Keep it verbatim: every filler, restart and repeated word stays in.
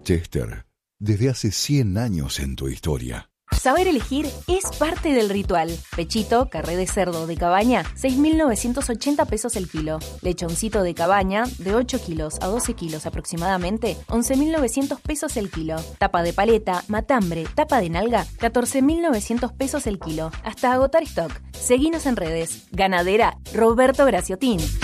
Chester, desde hace cien años en tu historia. Saber elegir es parte del ritual. Pechito, carré de cerdo de cabaña, seis mil novecientos ochenta pesos el kilo. Lechoncito de cabaña, de ocho kilos a doce kilos aproximadamente, once mil novecientos pesos el kilo. Tapa de paleta, matambre, tapa de nalga, catorce mil novecientos pesos el kilo. Hasta agotar stock. Seguinos en redes. Ganadera Roberto Graciotín.